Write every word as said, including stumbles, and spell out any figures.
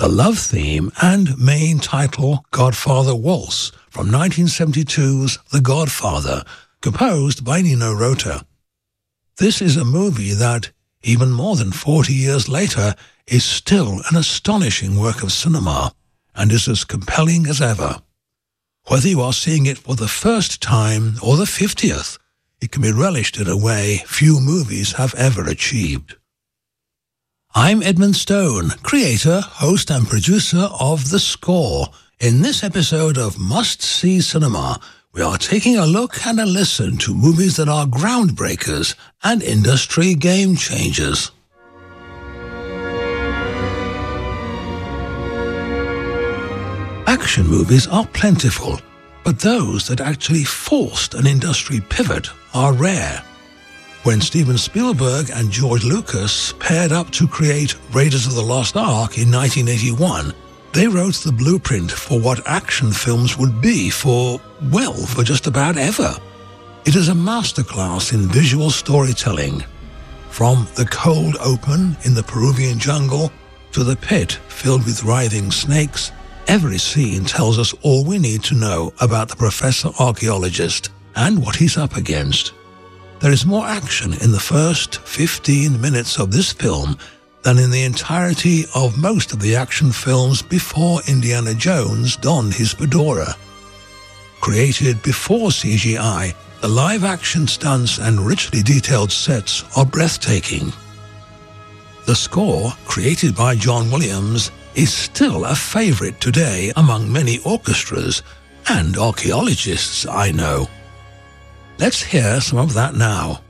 love theme and main title Godfather Waltz from nineteen seventy-two's The Godfather, composed by Nino Rota. This is a movie that, even more than forty years later, is still an astonishing work of cinema and is as compelling as ever. Whether you are seeing it for the first time or the fiftieth, it can be relished in a way few movies have ever achieved. I'm Edmund Stone, creator, host and producer of The Score. In this episode of Must See Cinema, we are taking a look and a listen to movies that are groundbreakers and industry game changers. Action movies are plentiful, but those that actually forced an industry pivot are rare. When Steven Spielberg and George Lucas paired up to create Raiders of the Lost Ark in nineteen eighty-one, they wrote the blueprint for what action films would be for, well, for just about ever. It is a masterclass in visual storytelling. From the cold open in the Peruvian jungle to the pit filled with writhing snakes, every scene tells us all we need to know about the professor archaeologist and what he's up against. There is more action in the first fifteen minutes of this film than in the entirety of most of the action films before Indiana Jones donned his fedora. Created before C G I, the live-action stunts and richly detailed sets are breathtaking. The score, created by John Williams, is still a favorite today among many orchestras and archaeologists I know. Let's hear some of that now.